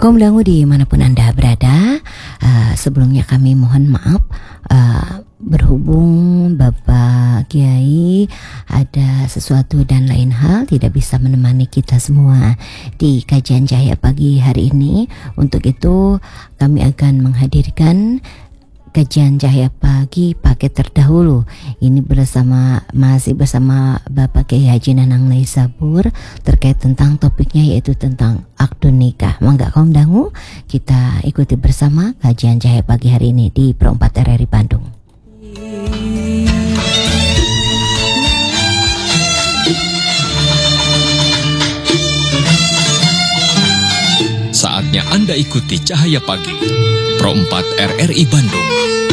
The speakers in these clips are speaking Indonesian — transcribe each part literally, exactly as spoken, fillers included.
Kaum dangu dimanapun Anda berada, uh, sebelumnya kami mohon maaf uh, berhubung Bapak Kiai ada sesuatu dan lain hal tidak bisa menemani kita semua di kajian Cahaya Pagi hari ini. Untuk itu kami akan menghadirkan kajian Cahaya Pagi paket terdahulu. Ini bersama masih bersama Bapak Kiai Haji Nanang Naisabur terkait tentang topiknya yaitu tentang akad nikah. Mangga kaum dangu kita ikuti bersama kajian Cahaya Pagi hari ini di Pro empat R R I Bandung. Saatnya Anda ikuti Cahaya Pagi Pro empat R R I Bandung.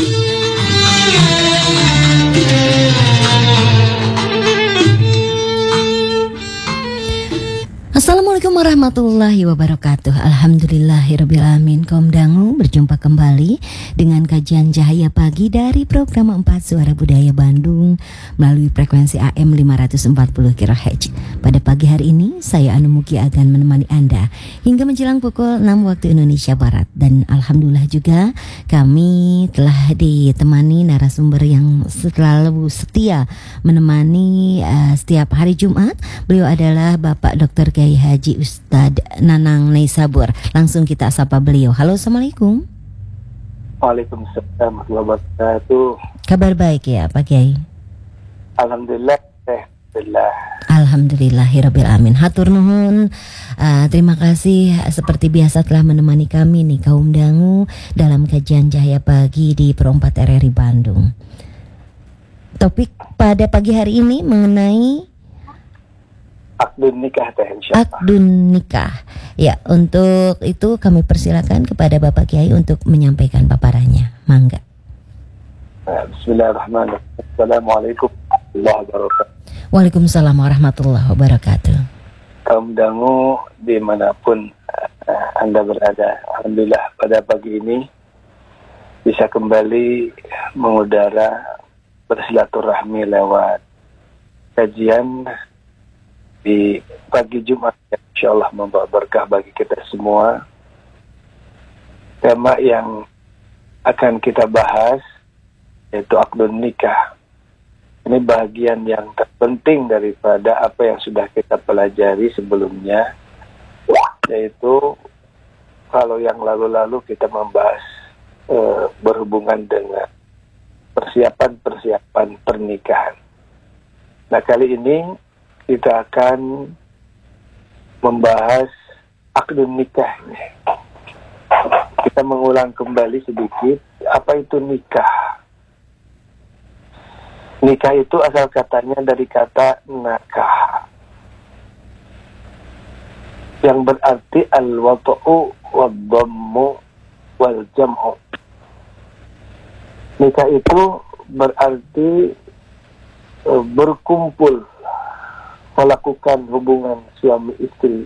Assalamualaikum warahmatullahi wabarakatuh. Alhamdulillahirrabbilalamin. Kaum dangu berjumpa kembali dengan kajian Cahaya Pagi dari program empat Suara Budaya Bandung melalui frekuensi A M lima ratus empat puluh kilohertz. Pada pagi hari ini saya Anu Mugi akan menemani Anda hingga menjelang pukul enam waktu Indonesia Barat. Dan alhamdulillah juga kami telah ditemani narasumber yang selalu setia menemani uh, setiap hari Jumat. Beliau adalah Bapak Doktor Kiai Haji Ustadz Nanang Naisabur. Langsung kita sapa beliau. Halo, assalamualaikum. Waalaikumsalam warahmatullahi wabarakatuh. Kabar baik ya Pak Kiai? Alhamdulillah. Alhamdulillah. Alhamdulillahirrabbilalamin. Hatur nuhun. Uh, terima kasih seperti biasa telah menemani kami nih kaum dangu dalam kajian Cahaya Pagi di Pro empat R R I Bandung. Topik pada pagi hari ini mengenai akdun nikah teh insyaallah. Akdun nikah. Ya, untuk itu kami persilakan kepada Bapak Kiai untuk menyampaikan paparannya. Mangga. Bismillahirrahmanirrahim. Assalamualaikum warahmatullahi wabarakatuh. Waalaikumsalam warahmatullahi wabarakatuh. Kaum dangu dimanapun uh, Anda berada, alhamdulillah pada pagi ini bisa kembali mengudara bersilaturahmi lewat kajian di pagi Jumat yang insya Allah membawa berkah bagi kita semua. Tema yang akan kita bahas yaitu akdun nikah. Ini bagian yang terpenting daripada apa yang sudah kita pelajari sebelumnya, yaitu kalau yang lalu-lalu kita membahas e, berhubungan dengan persiapan-persiapan pernikahan. Nah, kali ini kita akan membahas akdun nikah. Kita mengulang kembali sedikit, apa itu nikah? Nikah itu asal katanya dari kata nakah, yang berarti al-wata'u wad-dhammu wal-jam'u. Nikah itu berarti e, berkumpul, melakukan hubungan suami istri.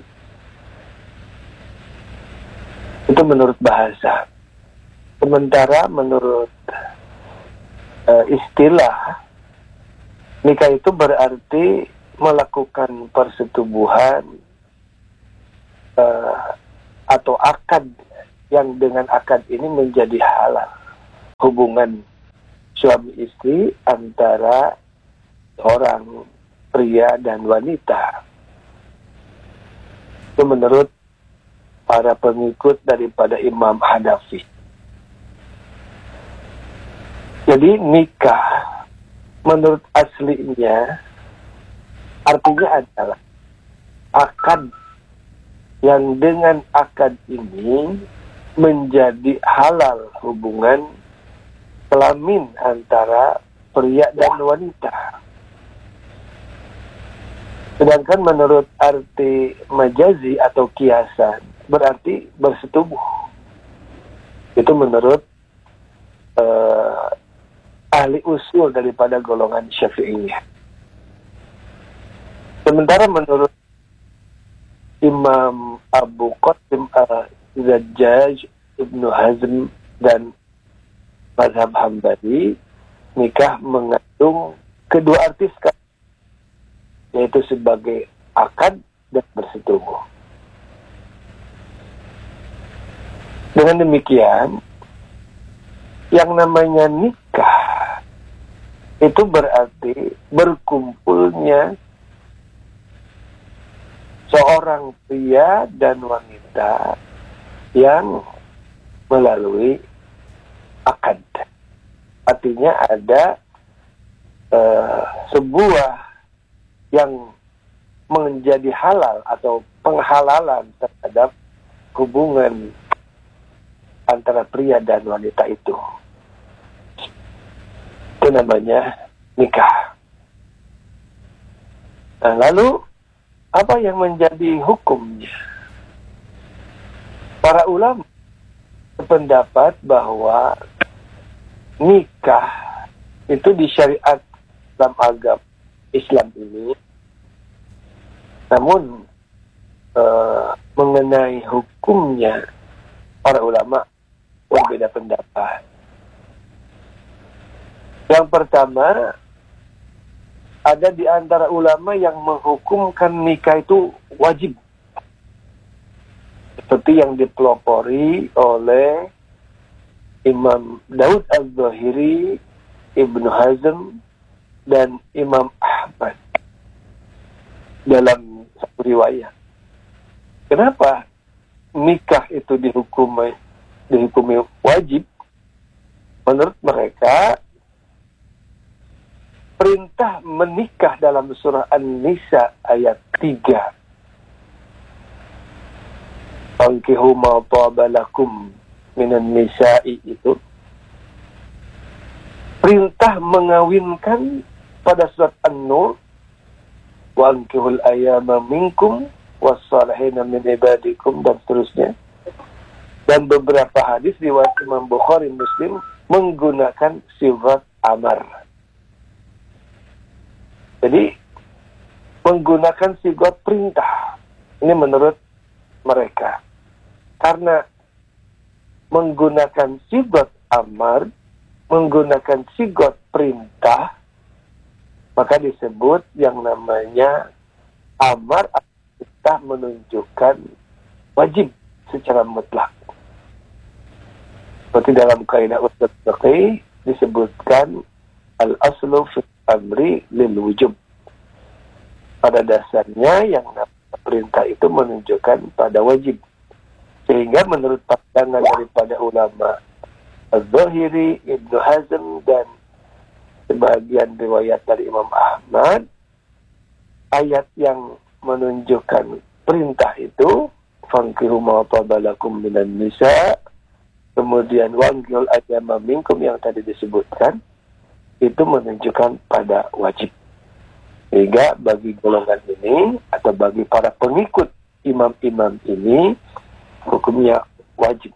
Itu menurut bahasa. Sementara menurut uh, istilah, nikah itu berarti melakukan persetubuhan uh, atau akad yang dengan akad ini menjadi halal. Hubungan suami istri antara orang pria dan wanita. Itu menurut para pengikut daripada Imam Hanafi. Jadi nikah menurut aslinya artinya adalah akad yang dengan akad ini menjadi halal hubungan kelamin antara pria dan wanita. Sedangkan menurut arti majazi atau kiasan berarti bersetubuh. Itu menurut uh, ahli usul daripada golongan Syafi'iyah. Sementara menurut Imam Abu Qasim al-Zajjaj, Ibnu Hazm dan mazhab Hambali, nikah mengandung kedua arti sekali, yaitu sebagai akad dan bersetubuh. Dengan demikian, yang namanya nikah itu berarti berkumpulnya seorang pria dan wanita yang melalui akad. Artinya ada uh, sebuah yang menjadi halal atau penghalalan terhadap hubungan antara pria dan wanita itu. Itu namanya nikah. Nah, lalu apa yang menjadi hukumnya? Para ulama berpendapat bahwa nikah itu disyariat dalam agama Islam ini, namun uh, mengenai hukumnya para ulama berbeda pendapat. Yang pertama, ada di antara ulama yang menghukumkan nikah itu wajib, seperti yang dipelopori oleh Imam Daud Az-Zahiri, Ibnu Hazm, dan Imam Ahmad dalam satu riwayat. Kenapa nikah itu dihukumi dihukumi wajib? Menurut mereka, perintah menikah dalam surah An-Nisa ayat tiga. Fankihu ma taba lakum minan nisa'i, itu perintah mengawinkan pada surat An-Nur, wa ankihul ayyama minkum was-salihina min ibadikum, dan seterusnya. Dan beberapa hadis riwayat Imam Bukhari Muslim menggunakan sifat amar. Jadi menggunakan sigot perintah. Ini menurut mereka. Karena menggunakan sigot amar, menggunakan sigot perintah, maka disebut yang namanya amar atau perintah menunjukkan wajib secara mutlak. Seperti dalam kaidah usul fiqih disebutkan al-aslu fi amri lil wujub. Pada dasarnya yang namanya perintah itu menunjukkan pada wajib. Sehingga menurut pandangan daripada ulama Az-Zahiri, Ibnu Hazm, dan sebagian riwayat dari Imam Ahmad, ayat yang menunjukkan perintah itu fankihu ma taba lakum minan nisa, kemudian wangkihul ayyama minkum yang tadi disebutkan, itu menunjukkan pada wajib. Sehingga bagi golongan ini atau bagi para pengikut imam-imam ini hukumnya wajib.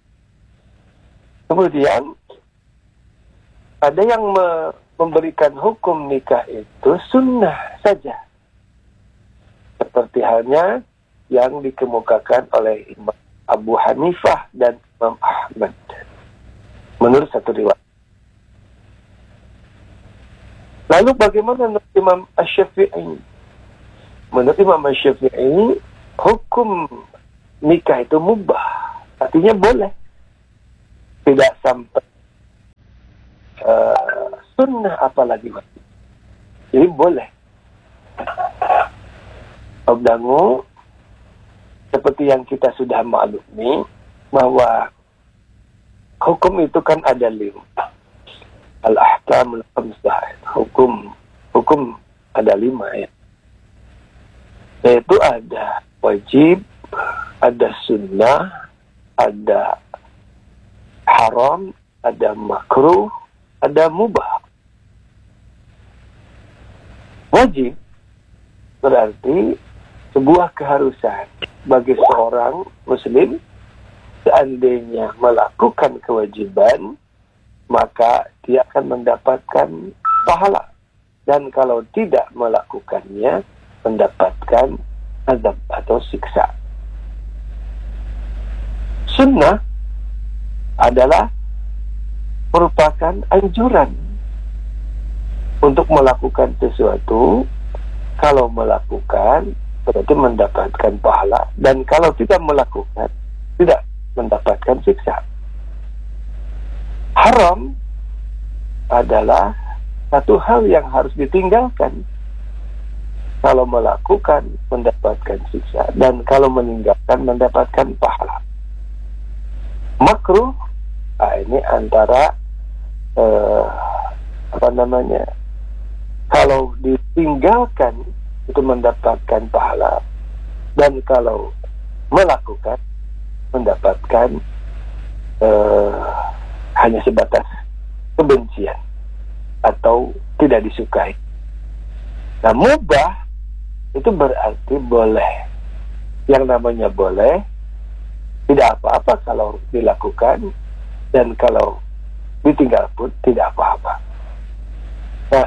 Kemudian ada yang me- memberikan hukum nikah itu sunnah saja, seperti halnya yang dikemukakan oleh Imam Abu Hanifah dan Imam Ahmad menurut satu riwayat. Lalu bagaimana menurut Imam Asy-Syafi'i? Menurut Imam Asy-Syafi'i, hukum nikah itu mubah, artinya boleh, tidak sampai uh, sunnah apalagi wajib. Jadi boleh. Abdangu, seperti yang kita sudah maklumi bahwa hukum itu kan ada lima. Al-ahkamul khamsah, hukum hukum ada lima ya. Yaitu ada wajib, ada sunnah, ada haram, ada makruh, ada mubah. Wajib berarti sebuah keharusan bagi seorang muslim. Seandainya melakukan kewajiban, maka dia akan mendapatkan pahala. Dan kalau tidak melakukannya, mendapatkan azab atau siksa. Sunnah adalah merupakan anjuran untuk melakukan sesuatu. Kalau melakukan, berarti mendapatkan pahala. Dan kalau tidak melakukan, tidak mendapatkan siksa. Haram adalah satu hal yang harus ditinggalkan. Kalau melakukan mendapatkan siksa, dan kalau meninggalkan mendapatkan pahala. Makruh, nah ini antara eh, apa namanya? Kalau ditinggalkan itu mendapatkan pahala, dan kalau melakukan mendapatkan eh, hanya sebatas kebencian atau tidak disukai. Nah, mubah itu berarti boleh. Yang namanya boleh, tidak apa-apa kalau dilakukan, dan kalau ditinggal pun tidak apa-apa. Nah,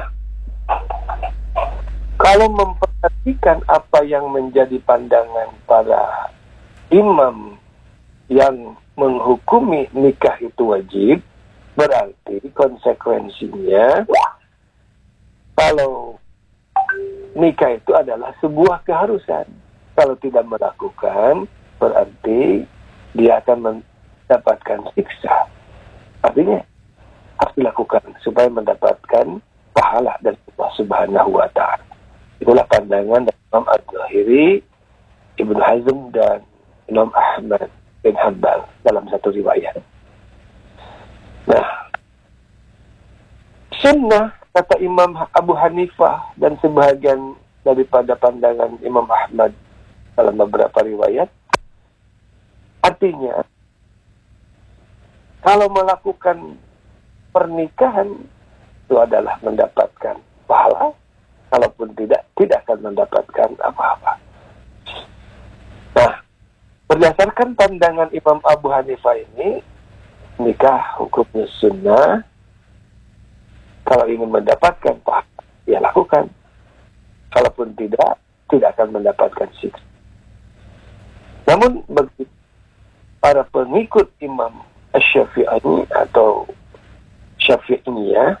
kalau memperhatikan apa yang menjadi pandangan para imam yang menghukumi nikah itu wajib, berarti konsekuensinya kalau nikah itu adalah sebuah keharusan. Kalau tidak melakukan, berarti dia akan mendapatkan siksa. Artinya harus dilakukan supaya mendapatkan pahala dari Allah Subhanahu wa Ta'ala. Itulah pandangan dari Imam Al-Zahiri, Ibnu Hazm, dan Imam Ahmad bin Hanbal dalam satu riwayat. Nah, sunnah, kata Imam Abu Hanifah dan sebahagian daripada pandangan Imam Ahmad dalam beberapa riwayat, artinya kalau melakukan pernikahan itu adalah mendapatkan pahala, kalaupun tidak, tidak akan mendapatkan apa-apa. Nah, berdasarkan pandangan Imam Abu Hanifah ini, nikah hukumnya sunnah. Kalau ingin mendapatkan pahala, ya lakukan. Kalaupun tidak, tidak akan mendapatkan siksa. Namun bagi para pengikut Imam Asy-Syafi'i atau Syafi'iyah,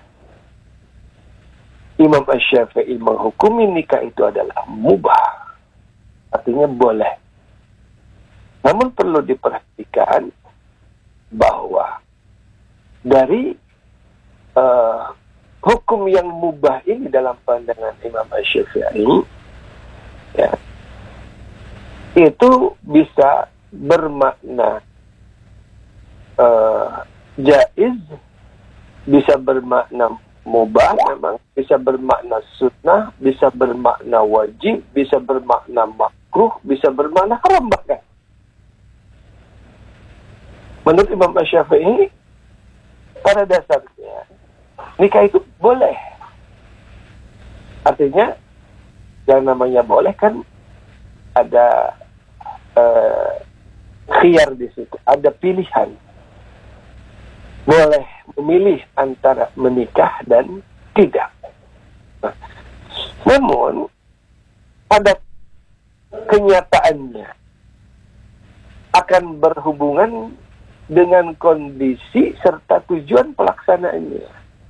Imam Asy-Syafi'i menghukumi nikah itu adalah mubah. Artinya boleh. Namun perlu diperhatikan bahwa dari uh, hukum yang mubah ini dalam pandangan Imam Asy-Syafi'i, ya, itu bisa bermakna uh, jaiz, bisa bermakna mubah memang, bisa bermakna sunnah, bisa bermakna wajib, bisa bermakna makruh, bisa bermakna haram bahkan. Menurut Imam Asy-Syafi'i, pada dasarnya nikah itu boleh. Artinya yang namanya boleh kan ada uh, khiyar di situ, ada pilihan. Boleh memilih antara menikah dan tidak. Nah, namun pada kenyataannya akan berhubungan dengan kondisi serta tujuan pelaksanaannya.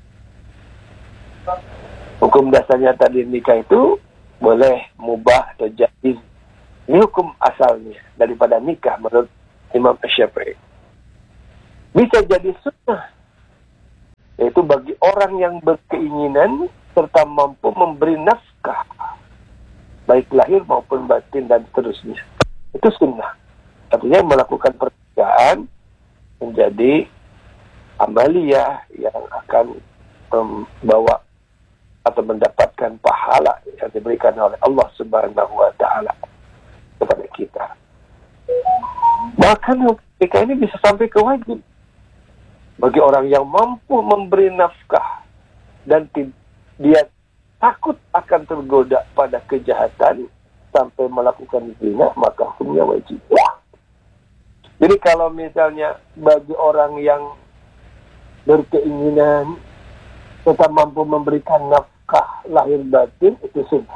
Hukum dasarnya tadi nikah itu boleh, mubah atau jaiz. Ini hukum asalnya daripada nikah menurut Imam Asy-Syafi'i. Bisa jadi sunnah, yaitu bagi orang yang berkeinginan serta mampu memberi nafkah, baik lahir maupun batin dan seterusnya. Itu sunnah. Artinya melakukan pernikahan menjadi amaliyah yang akan membawa atau mendapatkan pahala yang diberikan oleh Allah Subhanahu wa Ta'ala kepada kita. Bahkan nikah ini bisa sampai ke wajib bagi orang yang mampu memberi nafkah dan t- dia takut akan tergoda pada kejahatan sampai melakukan zina, maka hukumnya wajib. Jadi kalau misalnya bagi orang yang berkeinginan tetap mampu memberikan nafkah lahir batin, itu sunnah.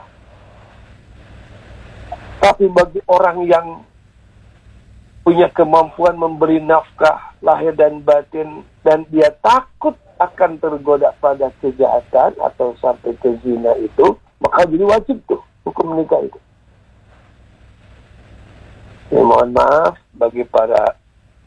Tapi bagi orang yang punya kemampuan memberi nafkah lahir dan batin dan dia takut akan tergoda pada kejahatan atau sampai ke zina itu, maka jadi wajib tuh hukum nikah itu. Ya, mohon maaf bagi para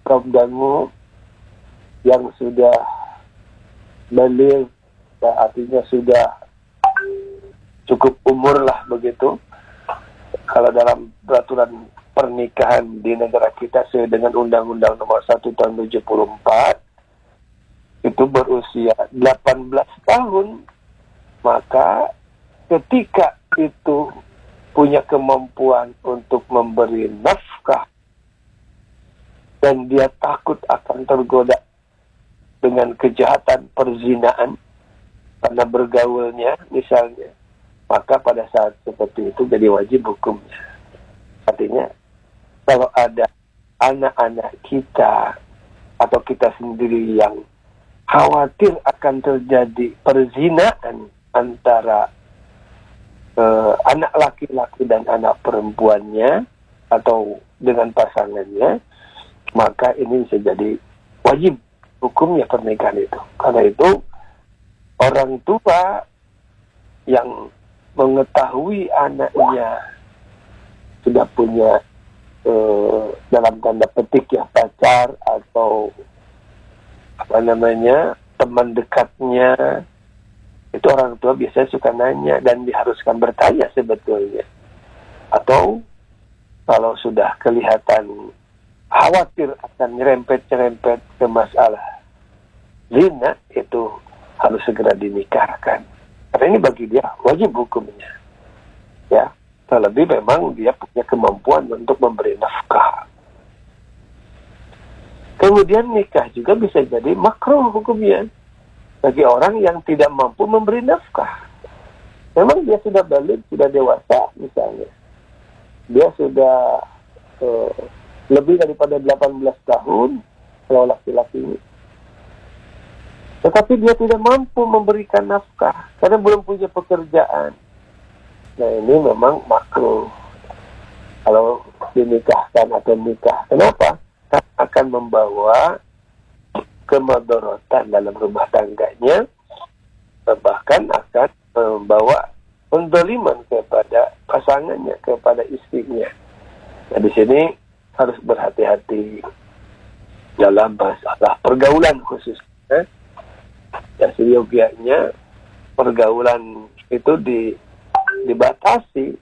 kaum dangu yang sudah balik, ya, artinya sudah cukup umur lah begitu. Kalau dalam peraturan pernikahan di negara kita sesuai dengan Undang-Undang Nomor satu Tahun tujuh puluh empat itu berusia delapan belas tahun, maka ketika itu punya kemampuan untuk memberi nafkah dan dia takut akan tergoda dengan kejahatan perzinaan karena bergaulnya misalnya, maka pada saat seperti itu jadi wajib hukumnya. Artinya kalau ada anak-anak kita atau kita sendiri yang khawatir akan terjadi perzinaan antara uh, anak laki-laki dan anak perempuannya atau dengan pasangannya, maka ini bisa jadi wajib hukumnya pernikahan itu. Karena itu orang tua yang mengetahui anaknya sudah punya eh, dalam tanda petik ya pacar atau apa namanya teman dekatnya, itu orang tua biasanya suka nanya dan diharuskan bertanya sebetulnya. Atau kalau sudah kelihatan khawatir akan nyerempet-nyerempet ke masalah zina, itu harus segera dinikahkan. Karena ini bagi dia wajib hukumnya. Ya, terlebih memang dia punya kemampuan untuk memberi nafkah. Kemudian nikah juga bisa jadi makruh hukumnya bagi orang yang tidak mampu memberi nafkah. Memang dia sudah balik, sudah dewasa misalnya. Dia sudah uh, lebih daripada delapan belas tahun kalau laki-laki ini. Tetapi dia tidak mampu memberikan nafkah karena belum punya pekerjaan. Nah ini memang makruh kalau dinikahkan atau nikah. Kenapa? Karena akan membawa kemadharatan dalam rumah tangganya, bahkan akan membawa penzaliman kepada pasangannya, kepada istrinya. Nah di sini harus berhati-hati dalam masalah pergaulan khususnya. Ya seyogianya pergaulan itu di, dibatasi,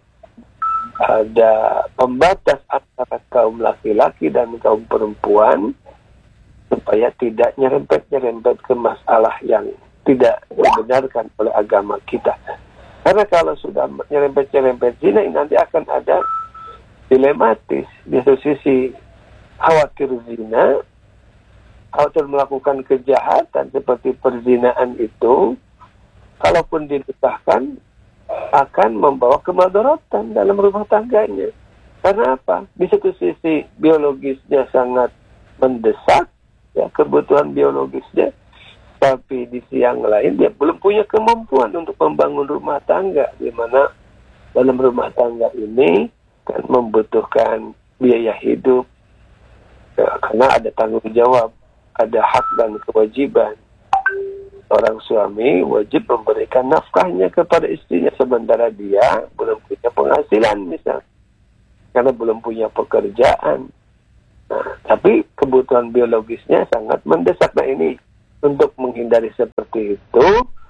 ada pembatas antara kaum laki-laki dan kaum perempuan supaya tidak nyerempet-nyerempet ke masalah yang tidak dibenarkan oleh agama kita. Karena kalau sudah nyerempet-nyerempet zina, nanti akan ada dilematis. Di satu sisi khawatir zina, khawatir melakukan kejahatan seperti perzinaan itu, kalaupun dinikahkan akan membawa kemadharatan dalam rumah tangganya. Karena apa? Di satu sisi biologisnya sangat mendesak, ya kebutuhan biologisnya, tapi di sisi yang lain dia belum punya kemampuan untuk membangun rumah tangga, di mana dalam rumah tangga ini kan membutuhkan biaya hidup, ya, karena ada tanggung jawab, ada hak dan kewajiban. Orang suami wajib memberikan nafkahnya kepada istrinya sementara dia belum punya penghasilan misalnya, karena belum punya pekerjaan. Nah, tapi kebutuhan biologisnya sangat mendesak. Nah ini untuk menghindari seperti itu,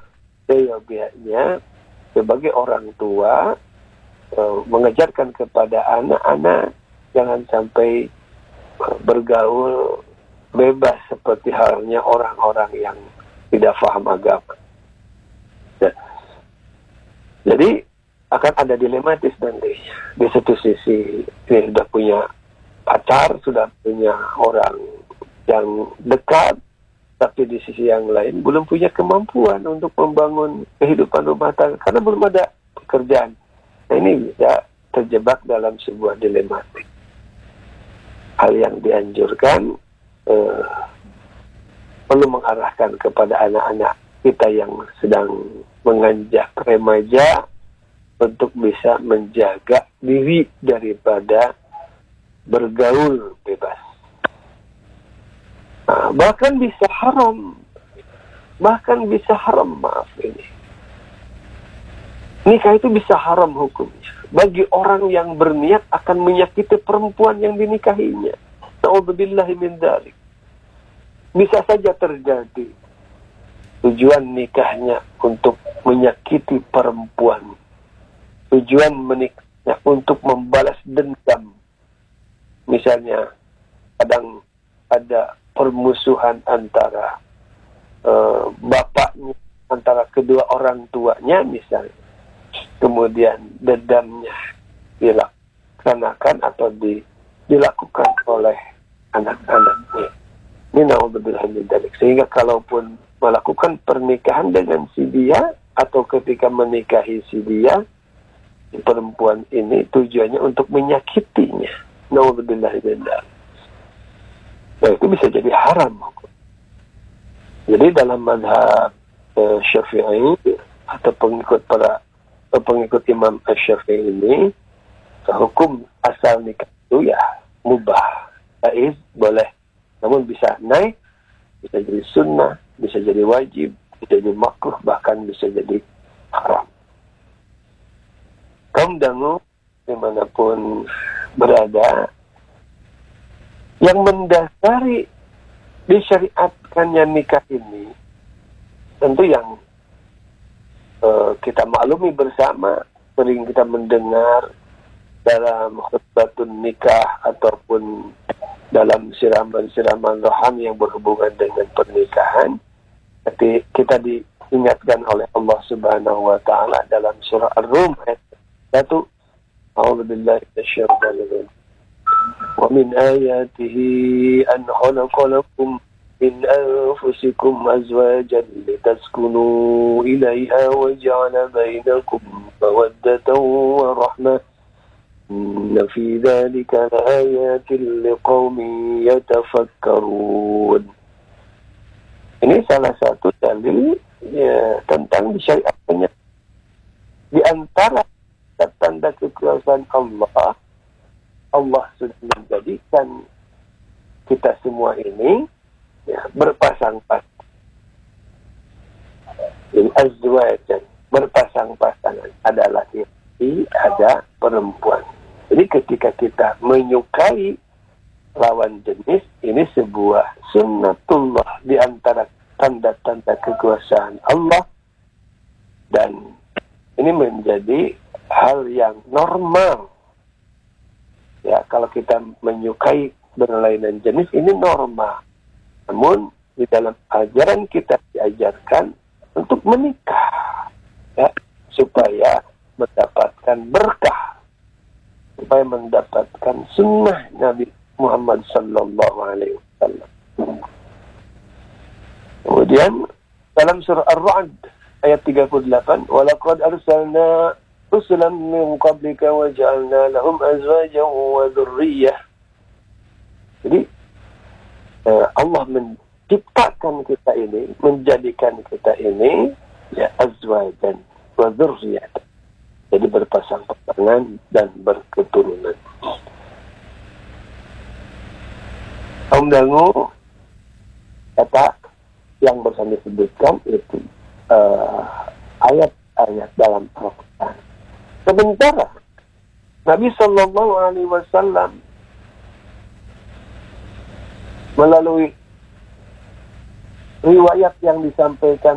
seyogianya sebagai orang tua eh, mengajarkan kepada anak-anak jangan sampai bergaul bebas seperti halnya orang-orang yang tidak paham agama. Nah, jadi akan ada dilematis nanti. Di satu sisi dia sudah punya pacar, sudah punya orang yang dekat, tapi di sisi yang lain belum punya kemampuan untuk membangun kehidupan rumah tangga karena belum ada pekerjaan. Nah ini bisa terjebak dalam sebuah dilematik. Hal yang dianjurkan eh, perlu mengarahkan kepada anak-anak kita yang sedang menganjak remaja untuk bisa menjaga diri daripada bergaul bebas. Nah, bahkan bisa haram, bahkan bisa haram, maaf ini. Nikah itu bisa haram hukumnya bagi orang yang berniat akan menyakiti perempuan yang dinikahinya. Na'udzubillahi min dzalik. Bisa saja terjadi tujuan nikahnya untuk menyakiti perempuan. Tujuan menikahnya untuk membalas dendam. Misalnya, kadang ada permusuhan antara uh, bapaknya, antara kedua orang tuanya misalnya. Kemudian dendamnya dilaksanakan atau di, dilakukan oleh anak-anaknya. Ini na'udzubillah min dzalik. Sehingga kalaupun melakukan pernikahan dengan si dia atau ketika menikahi si dia, si perempuan ini tujuannya untuk menyakitinya. Na'udzubillah min dzalik. Nah, itu bisa jadi haram. Jadi dalam mazhab uh, Syafi'i atau pengikut para uh, pengikut Imam Syafi'i ini, hukum asal nikah itu ya mubah, jaiz, boleh. Namun bisa naik, bisa jadi sunnah, bisa jadi wajib, bisa jadi makruh, bahkan bisa jadi haram. Kaum dangu dimanapun berada, yang mendasari disyariatkannya nikah ini, tentu yang uh, kita maklumi bersama, sering kita mendengar dalam khutbatun nikah ataupun dalam siraman-siraman rohani yang berhubungan dengan pernikahan. Jadi kita diingatkan oleh Allah Subhanahu wa taala dalam surah Ar-Rum ayat satu, A'udzubillahi minasyaitonir rajim. Wa min ayatihi an khalaqa lakum min anfusikum azwajan litaskunu ilaiha wa ja'ala bainakum mawaddatan wa rahmah. Inna fi dzalika laayatin liqaumin yatafakkarun. Ini salah satu dalil ya, tentang disyariatkannya. Di antara tanda kekuasaan Allah, Allah sudah menjadikan kita semua ini ya, berpasang-pasang. Ini azwajan, berpasang-pasangan, ada laki-laki, ada perempuan. Jadi ketika kita menyukai lawan jenis, ini sebuah sunnatullah di antara tanda-tanda kekuasaan Allah, dan ini menjadi hal yang normal. Ya, kalau kita menyukai berlainan jenis, ini normal. Namun di dalam ajaran kita diajarkan untuk menikah, ya, supaya mendapatkan berkah, supaya mendapatkan sunnah Nabi Muhammad sallallahu alaihi wasallam. Kemudian dalam surah Ar-Ra'd ayat tiga puluh delapan, walaqad arsalna rusulan min qablika wa ja'alna lahum azwajan wa dzurriyyah. Jadi Allah menciptakan kita ini, menjadikan kita ini ya azwajan wa dzurriyyah. Jadi berpasang-pasangan dan berketurunan. Kaum dangu, kata yang bersama disebutkan itu uh, ayat-ayat dalam Al-Quran. Sementara Nabi Sallallahu Alaihi Wasallam melalui riwayat yang disampaikan